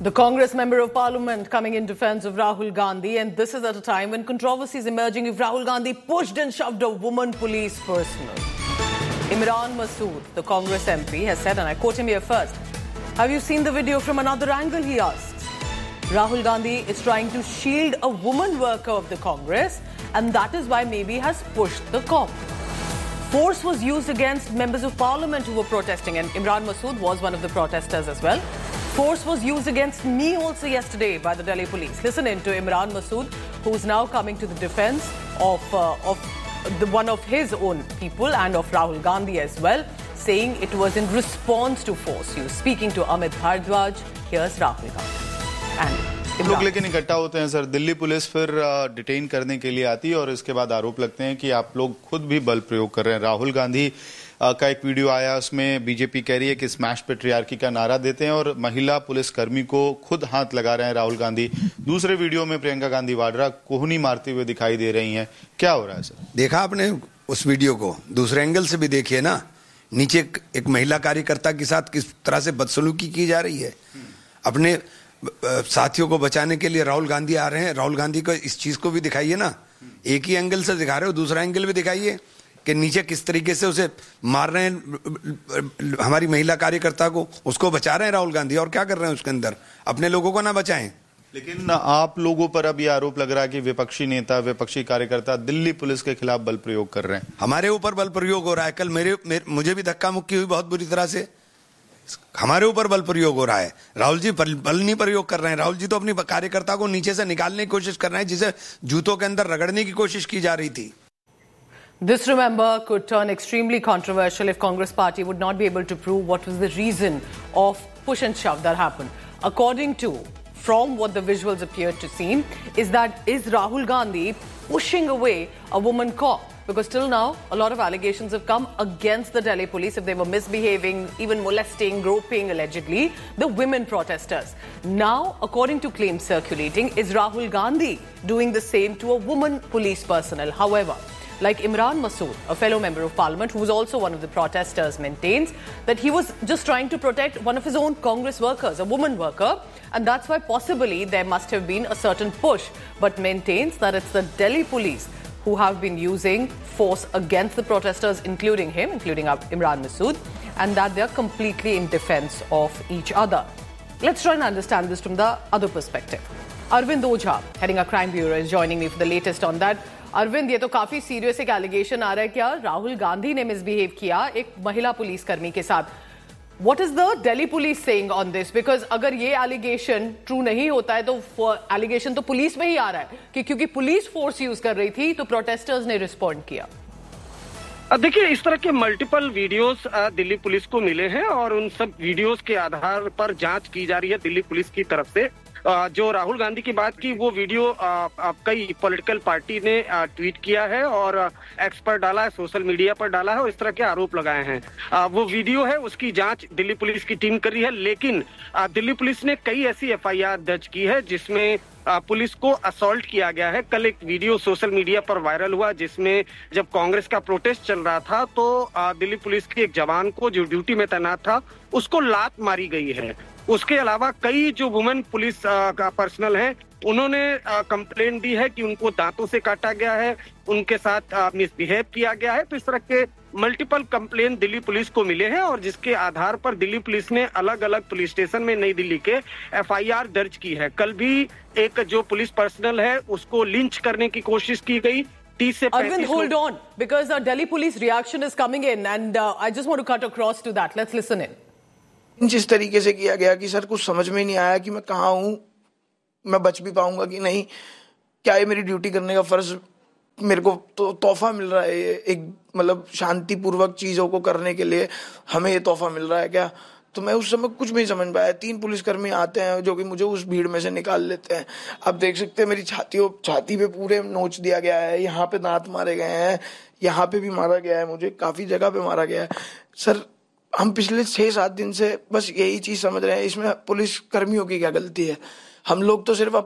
The Congress Member of Parliament coming in defence of Rahul Gandhi, and this is at a time when controversy is emerging if Rahul Gandhi pushed and shoved a woman police personnel. Imran Masood, the Congress MP, has said, and I quote him here first, "Have you seen the video from another angle?" he asks. Rahul Gandhi is trying to shield a woman worker of the Congress, and that is why maybe he has pushed the cop. Force was used against members of parliament who were protesting, and Imran Masood was one of the protesters as well. Force was used against me also yesterday by the Delhi police. Listen in to Imran Masood, who is now coming to the defence of one of his own people and of Rahul Gandhi as well, saying it was in response to force use. Speaking to Amit Bhardwaj, here's Rahul Gandhi. And लोग लेकिन इकट्ठा होते हैं sir, Delhi police फिर detain करने के लिए आती है और इसके बाद आरोप लगते हैं कि आप लोग खुद भी बल प्रयोग कर रहे हैं। राहुल गांधी का एक वीडियो आया, उसमें बीजेपी कह रही है कि स्मैश पेट्रियार्की का नारा देते हैं और महिला पुलिसकर्मी को खुद हाथ लगा रहे हैं राहुल गांधी। दूसरे वीडियो में प्रियंका गांधी वाड्रा कोहनी मारते हुए दिखाई दे रही हैं। क्या हो रहा है सर? देखा आपने उस वीडियो को? दूसरे एंगल से भी देखिए ना, नीचे एक महिला कार्यकर्ता के साथ किस तरह से बदसलूकी की जा रही है। अपने साथियों को बचाने के लिए राहुल गांधी आ रहे हैं। राहुल गांधी को इस चीज को भी दिखाइए ना, एक ही एंगल से दिखा रहे हो, दूसरा एंगल भी दिखाइए कि नीचे किस तरीके से उसे मार रहे हैं, हमारी महिला कार्यकर्ता को, उसको बचा रहे हैं राहुल गांधी। और क्या कर रहे हैं उसके अंदर? अपने लोगों को ना बचाएं। लेकिन आप लोगों पर अब यह आरोप लग रहा है कि विपक्षी नेता, विपक्षी कार्यकर्ता दिल्ली पुलिस के खिलाफ बल प्रयोग कर रहे हैं। हमारे ऊपर बल प्रयोग हो रहा है। कल मुझे भी धक्का मुक्की हुई बहुत बुरी तरह से। हमारे ऊपर बल प्रयोग हो रहा है। राहुल जी बल नहीं प्रयोग कर रहे हैं। राहुल जी तो अपनी कार्यकर्ता को नीचे से निकालने की कोशिश कर रहे हैं, जिसे जूतों के अंदर रगड़ने की कोशिश की जा रही थी। This, remember, could turn extremely controversial if Congress party would not be able to prove what was the reason of push and shove that happened. According to, from what the visuals appeared to seem, is Rahul Gandhi pushing away a woman cop? Because till now, a lot of allegations have come against the Delhi police if they were misbehaving, even molesting, groping, allegedly, the women protesters. Now, according to claims circulating, is Rahul Gandhi doing the same to a woman police personnel? However, like Imran Masood, a fellow member of parliament who was also one of the protesters, maintains that he was just trying to protect one of his own Congress workers, a woman worker, and that's why possibly there must have been a certain push, but maintains that it's the Delhi police who have been using force against the protesters, including him, including Imran Masood, and that they're completely in defense of each other. Let's try and understand this from the other perspective. Arvind Ojha, heading our crime bureau, is joining me for the latest on that. Arvind, ये तो काफी serious एक allegation आ रहा है, क्या राहुल गांधी ने misbehave किया एक महिला पुलिसकर्मी के साथ? What is the Delhi police saying on this? Because अगर ये एलिगेशन ट्रू नहीं होता है तो एलिगेशन तो पुलिस में ही आ रहा है कि क्योंकि पुलिस फोर्स यूज कर रही थी तो प्रोटेस्टर्स ने रिस्पॉन्ड किया। देखिए, इस तरह के मल्टीपल वीडियोस दिल्ली पुलिस को मिले हैं और उन सब वीडियोस के आधार पर जांच की जा रही है दिल्ली पुलिस की तरफ से। जो राहुल गांधी की बात की, वो वीडियो कई पॉलिटिकल पार्टी ने ट्वीट किया है और एक्स पर डाला है, सोशल मीडिया पर डाला है और इस तरह के आरोप लगाए हैं। वो वीडियो है, उसकी जांच दिल्ली पुलिस की टीम कर रही है, लेकिन दिल्ली पुलिस ने कई ऐसी एफआईआर दर्ज की है जिसमें पुलिस को असॉल्ट किया गया है। कल एक वीडियो सोशल मीडिया पर वायरल हुआ जिसमें जब कांग्रेस का प्रोटेस्ट चल रहा था तो दिल्ली पुलिस के एक जवान को जो ड्यूटी में तैनात था उसको लात मारी गई है। उसके अलावा कई जो वुमेन पुलिस का पर्सनल है उन्होंने कंप्लेन दी है कि उनको दांतों से काटा गया है, उनके साथ मिसबिहेव किया गया है। तो इस तरह के मल्टीपल कंप्लेन दिल्ली पुलिस को मिले हैं और जिसके आधार पर दिल्ली पुलिस ने अलग अलग पुलिस स्टेशन में नई दिल्ली के एफआईआर दर्ज की है। कल भी एक जो पुलिस पर्सनल है उसको लिंच करने की कोशिश की गई। Arvind, hold on, because Delhi police reaction is coming in and I just want to cut across to that. Let's listen in. जिस तरीके से किया गया कि सर कुछ समझ में नहीं आया कि मैं कहाँ हूँ, मैं बच भी पाऊंगा कि नहीं, क्या ये मेरी ड्यूटी करने का फर्ज, मेरे को तो तोहफा मिल रहा है एक, मतलब शांतिपूर्वक चीजों को करने के लिए हमें ये तोहफा मिल रहा है क्या? तो मैं उस समय कुछ नहीं समझ पाया। 3 पुलिसकर्मी आते हैं जो कि मुझे उस भीड़ में से निकाल लेते हैं। आप देख सकते हैं मेरी छाती पे पूरे नोच दिया गया है, यहाँ पे दांत मारे गए हैं, यहाँ पे भी मारा गया है, मुझे काफी जगह पे मारा गया है। सर, हम पिछले 6-7 दिन से बस यही चीज समझ रहे हैं, इसमें पुलिस कर्मियों की क्या गलती है? हम लोग तो सिर्फ